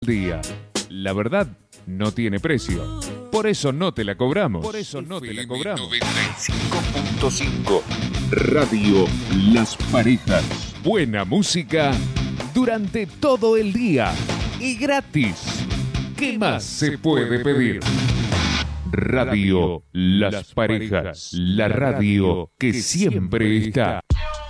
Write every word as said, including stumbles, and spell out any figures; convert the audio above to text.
día. La verdad no tiene precio. Por eso no te la cobramos. Por eso no te la cobramos. noventa y cinco punto cinco Radio Las Parejas. Buena música durante todo el día y gratis. ¿Qué más se puede pedir? Radio Las Parejas, la radio que siempre está.